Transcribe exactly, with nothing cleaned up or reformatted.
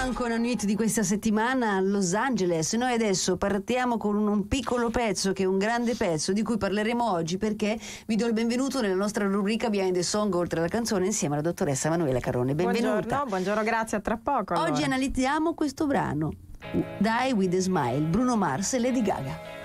Ancora Nuit di questa settimana a Los Angeles. Noi adesso partiamo con un, un piccolo pezzo che è un grande pezzo di cui parleremo oggi, perché vi do il benvenuto nella nostra rubrica Behind the Song oltre alla canzone insieme alla dottoressa Manuela Carone. Benvenuta. Buongiorno, buongiorno, grazie, a tra poco. Oggi allora. analizziamo questo brano Die with a Smile, Bruno Mars e Lady Gaga.